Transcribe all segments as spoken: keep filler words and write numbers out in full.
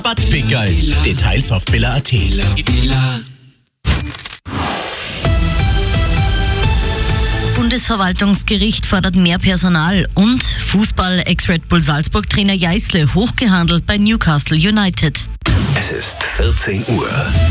Bad Pickerl. Details auf billa punkt at. Bundesverwaltungsgericht fordert mehr Personal und Fußball-Ex-Red Bull Salzburg-Trainer Jeißle hochgehandelt bei Newcastle United. Es ist vierzehn Uhr.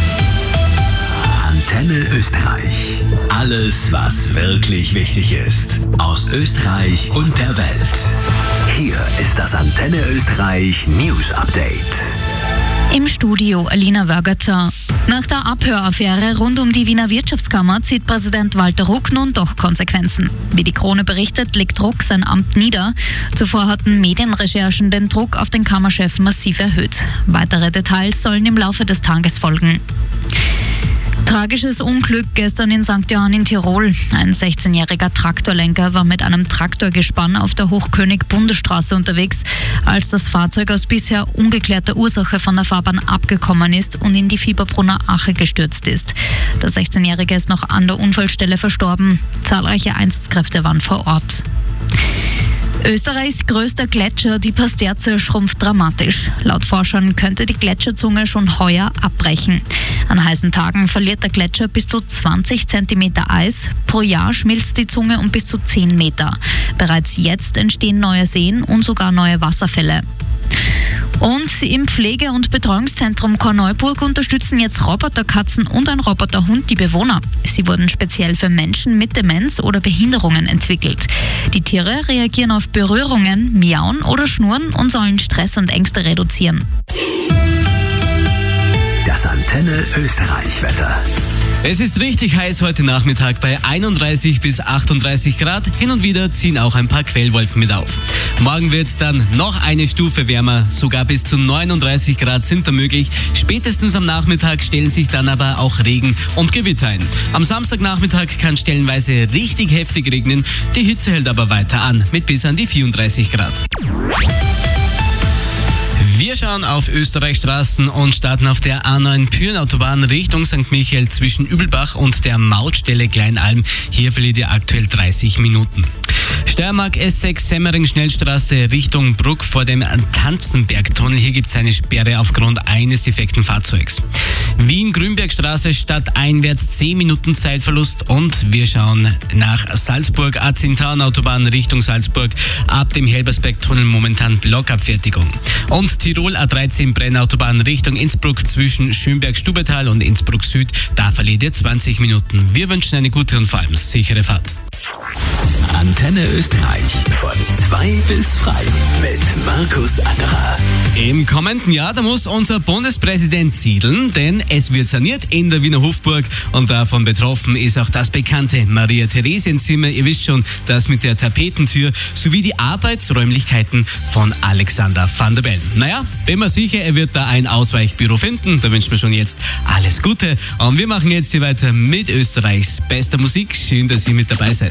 Antenne Österreich. Alles, was wirklich wichtig ist. Aus Österreich und der Welt. Hier ist das Antenne Österreich News Update. Im Studio Alina Wörgerter. Nach der Abhöraffäre rund um die Wiener Wirtschaftskammer zieht Präsident Walter Ruck nun doch Konsequenzen. Wie die Krone berichtet, legt Ruck sein Amt nieder. Zuvor hatten Medienrecherchen den Druck auf den Kammerchef massiv erhöht. Weitere Details sollen im Laufe des Tages folgen. Tragisches Unglück gestern in Sankt Johann in Tirol. Ein sechzehnjähriger Traktorlenker war mit einem Traktorgespann auf der Hochkönig-Bundesstraße unterwegs, als das Fahrzeug aus bisher ungeklärter Ursache von der Fahrbahn abgekommen ist und in die Fieberbrunner Ache gestürzt ist. Der sechzehnjährige ist noch an der Unfallstelle verstorben. Zahlreiche Einsatzkräfte waren vor Ort. Österreichs größter Gletscher, die Pasterze, schrumpft dramatisch. Laut Forschern könnte die Gletscherzunge schon heuer abbrechen. An heißen Tagen verliert der Gletscher bis zu zwanzig Zentimeter Eis. Pro Jahr schmilzt die Zunge um bis zu zehn Meter. Bereits jetzt entstehen neue Seen und sogar neue Wasserfälle. Und im Pflege- und Betreuungszentrum Korneuburg unterstützen jetzt Roboterkatzen und ein Roboterhund die Bewohner. Sie wurden speziell für Menschen mit Demenz oder Behinderungen entwickelt. Die Tiere reagieren auf Berührungen, miauen oder schnurren und sollen Stress und Ängste reduzieren. Das Antenne Österreich Wetter. Es ist richtig heiß heute Nachmittag bei einunddreißig bis achtunddreißig Grad. Hin und wieder ziehen auch ein paar Quellwolken mit auf. Morgen wird es dann noch eine Stufe wärmer, sogar bis zu neununddreißig Grad sind da möglich. Spätestens am Nachmittag stellen sich dann aber auch Regen und Gewitter ein. Am Samstagnachmittag kann stellenweise richtig heftig regnen. Die Hitze hält aber weiter an mit bis an die vierunddreißig Grad. Wir schauen auf Österreichs Straßen und starten auf der A neun Pyrenautobahn Richtung Sankt Michael zwischen Übelbach und der Mautstelle Kleinalm. Hier verliert ihr aktuell dreißig Minuten. Steiermark S sechs Semmering Schnellstraße Richtung Bruck vor dem Tanzenbergtunnel. Hier gibt es eine Sperre aufgrund eines defekten Fahrzeugs. Wien-Grünbergstraße stadteinwärts zehn Minuten Zeitverlust und wir schauen nach Salzburg A zehn Autobahn Richtung Salzburg. Ab dem Helbersbergtunnel momentan Blockabfertigung. Und Tirol A dreizehn Brennautobahn Richtung Innsbruck zwischen Schönberg-Stubetal und Innsbruck Süd. Da verliert ihr zwanzig Minuten. Wir wünschen eine gute und vor allem sichere Fahrt. Antenne Österreich von zwei bis frei mit Markus Angerer. Im kommenden Jahr, da muss unser Bundespräsident siedeln, denn es wird saniert in der Wiener Hofburg und davon betroffen ist auch das bekannte Maria-Theresien-Zimmer. Ihr wisst schon, das mit der Tapetentür sowie die Arbeitsräumlichkeiten von Alexander Van der Bellen. Naja, bin mir sicher, er wird da ein Ausweichbüro finden. Da wünschen wir schon jetzt alles Gute und wir machen jetzt hier weiter mit Österreichs bester Musik. Schön, dass ihr mit dabei seid.